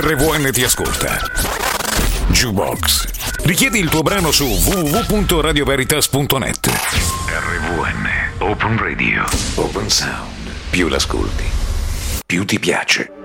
RVN ti ascolta. Jukebox. Richiedi il tuo brano su www.radioveritas.net. RVN Open Radio. Open Sound. Più l'ascolti, più ti piace.